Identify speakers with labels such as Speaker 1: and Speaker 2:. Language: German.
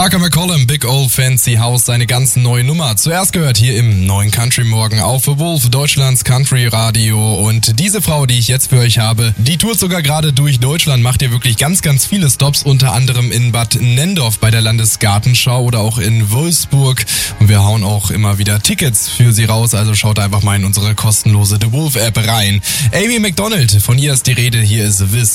Speaker 1: Parker McCollum, Big Old Fancy House, seine ganz neue Nummer. Zuerst gehört hier im neuen Country Morgen auf The Wolf, Deutschlands Country Radio. Und diese Frau, die ich jetzt für euch habe, die tourt sogar gerade durch Deutschland, macht hier wirklich ganz, ganz viele Stops, unter anderem in Bad Nendorf bei der Landesgartenschau oder auch in Wolfsburg. Und wir hauen auch immer wieder Tickets für sie raus, also schaut einfach mal in unsere kostenlose The Wolf App rein. Amy Macdonald, von ihr ist die Rede, hier ist Wiz.